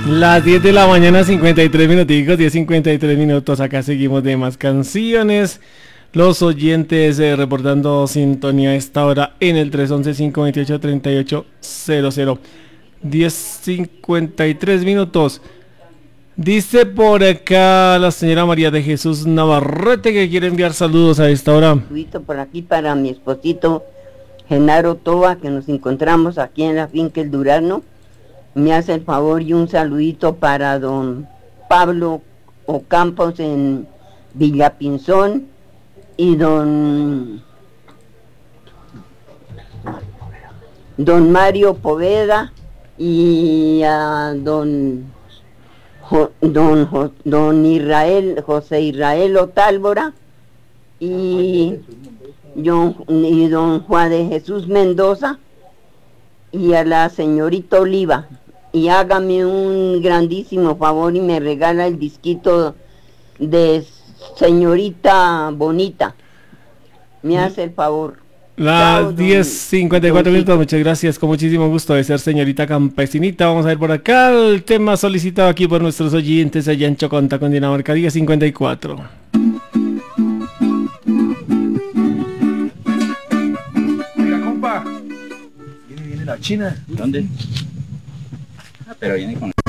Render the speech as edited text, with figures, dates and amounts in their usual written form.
Las 10 de la mañana, 53 minuticos, 10:53 minutos. Acá seguimos de más canciones. Los oyentes reportando sintonía a esta hora en el 311-528-3800. 10:53 minutos. Dice por acá la señora María de Jesús Navarrete que quiere enviar saludos a esta hora. Por aquí para mi esposito Genaro Toa, que nos encontramos aquí en la finca El Durazno. Me hace el favor y un saludito para don Pablo Ocampos en Villapinzón y don Mario Poveda y a don José Israel Otálvora y don Juan de Jesús Mendoza y a la señorita Oliva. Y hágame un grandísimo favor y me regala el disquito de Señorita Bonita. Me hace el favor. Las 10:54 minutos, muchas gracias, con muchísimo gusto de ser señorita campesinita. Vamos a ver por acá el tema solicitado aquí por nuestros oyentes allá en Choconta, Cundinamarca, 10:54. Oiga, compa, viene la China. ¿Dónde? Pero viene con